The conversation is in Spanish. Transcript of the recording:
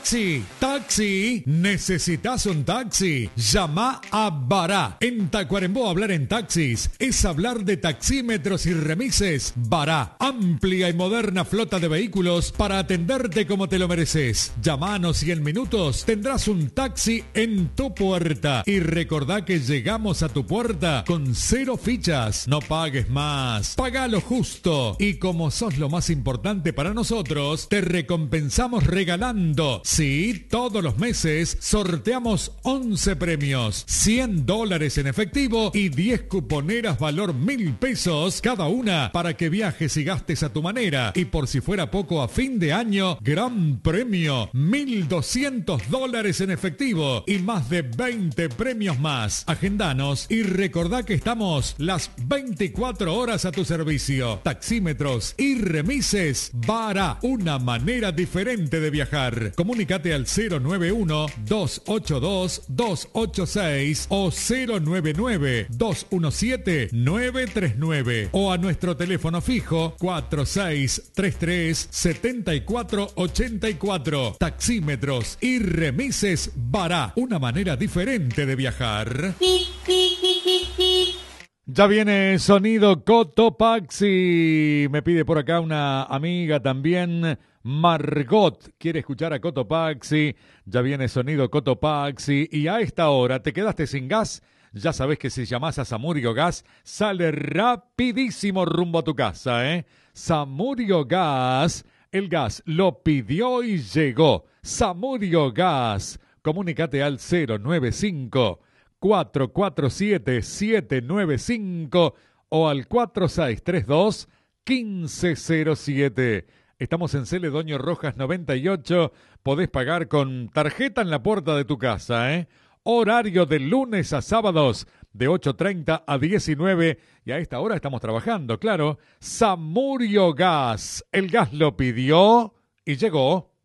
Taxi, taxi, ¿necesitas un taxi? Llama a Bará. En Tacuarembó hablar en taxis es hablar de taxímetros y remises. Bará, amplia y moderna flota de vehículos para atenderte como te lo mereces. Llámanos y en minutos tendrás un taxi en tu puerta. Y recordá que llegamos a tu puerta con 0 fichas. No pagues más. Paga lo justo. Y como sos lo más importante para nosotros, te recompensamos regalando. Sí, todos los meses sorteamos 11 premios, $100 en efectivo y 10 cuponeras valor $1,000 cada una para que viajes y gastes a tu manera. Y por si fuera poco, a fin de año, gran premio, $1,200 en efectivo y más de 20 premios más. Agendanos y recordá que estamos las 24 horas a tu servicio. Taxímetros y remises Bará, una manera diferente de viajar. Comunícate al 091-282-286 o 099-217-939 o a nuestro teléfono fijo 4633-7484. Taxímetros y remises Bará, una manera diferente de viajar. Ya viene sonido Cotopaxi. Me pide por acá una amiga también, Margot. Quiere escuchar a Cotopaxi. Ya viene sonido Cotopaxi. Y a esta hora, ¿te quedaste sin gas? Ya sabes que si llamás a Samurio Gas, sale rapidísimo rumbo a tu casa, ¿eh? Samurio Gas. El gas lo pidió y llegó. Samurio Gas. Comunícate al 095 447-795 o al 4632-1507. Estamos en Celedonio Rojas 98. Podés pagar con tarjeta en la puerta de tu casa, ¿eh? Horario de lunes a sábados de 8:30 a 19. Y a esta hora estamos trabajando, claro. Samurio Gas. El gas lo pidió y llegó.